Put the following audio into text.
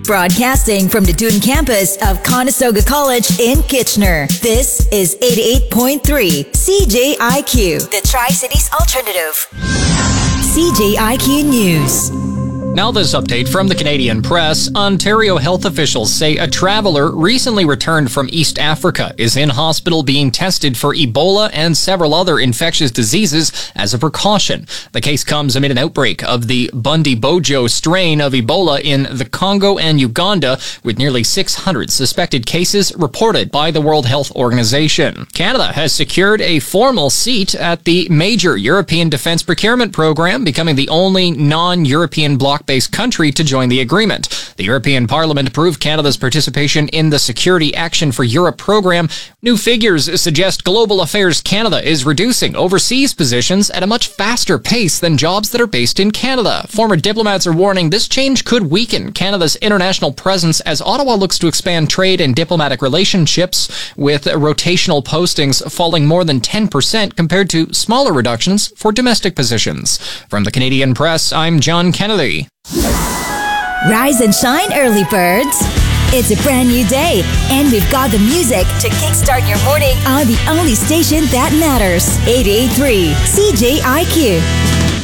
Broadcasting from the Doon campus of Conestoga College in Kitchener. This is 88.3 CJIQ, the Tri-Cities Alternative. CJIQ News. Now this update from the Canadian Press. Ontario health officials say a traveler recently returned from East Africa is in hospital being tested for Ebola and several other infectious diseases as a precaution. The case comes amid an outbreak of the Bundibugyo strain of Ebola in the Congo and Uganda, with nearly 600 suspected cases reported by the World Health Organization. Canada has secured a formal seat at the major European defense procurement program, becoming the only non-European bloc-based country to join the agreement. The European Parliament approved Canada's participation in the Security Action for Europe program. New figures suggest Global Affairs Canada is reducing overseas positions at a much faster pace than jobs that are based in Canada. Former diplomats are warning this change could weaken Canada's international presence as Ottawa looks to expand trade and diplomatic relationships, with rotational postings falling more than 10% compared to smaller reductions for domestic positions. From the Canadian Press, I'm John Kennedy. Rise and shine, early birds. It's a brand new day, and we've got the music to kickstart your morning on the only station that matters. 88.3 CJIQ.